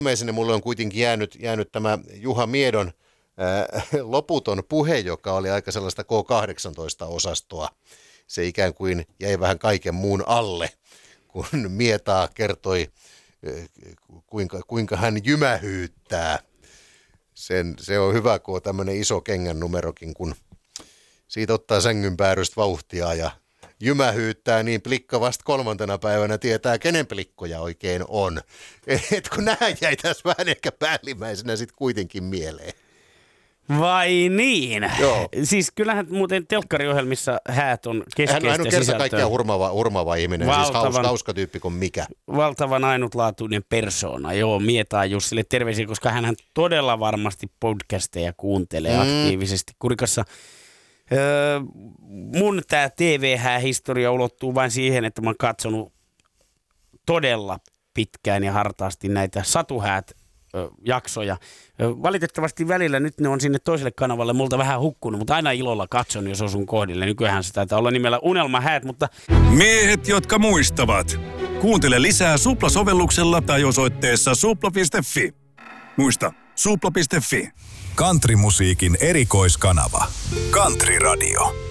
Viimeisenä mulle on kuitenkin jäänyt tämä Juha Miedon loputon puhe, joka oli aika sellaista K18-osastoa. Se ikään kuin jäi vähän kaiken muun alle, kun Mietaa kertoi, kuinka hän jymähyyttää. Se on hyvä, kun on tämmöinen iso kengän numerokin, kun siitä ottaa sängyn päädystä vauhtia ja jymähyyttää, niin plikka vasta 3. päivänä tietää, kenen plikkoja oikein on. Et kun nämä jäi tässä vähän ehkä päällimmäisenä sitten kuitenkin mieleen. Vai niin? Joo. Siis kyllähän muuten telkkariohjelmissa häät on keskeistä sisältöä. Hän on kerta kaikkiaan hurmaava ihminen, siis hauska tyyppi kuin mikä. Valtavan ainutlaatuinen persoona. Joo, Mietaa Jussille terveisiä, koska hän todella varmasti podcasteja kuuntelee aktiivisesti. Kurikassa mun tää TV-historia ulottuu vain siihen, että mä oon katsonut todella pitkään ja hartaasti näitä Satuhäät-jaksoja. Valitettavasti välillä nyt ne on sinne toiselle kanavalle multa vähän hukkunut, mutta aina ilolla katson, jos osun kohdille. Nykyään se taitaa olla nimellä Unelmahäät, mutta... Miehet, jotka muistavat. Kuuntele lisää Supla-sovelluksella tai osoitteessa supla.fi. Muista, supla.fi. Countrymusiikin erikoiskanava. Country Radio.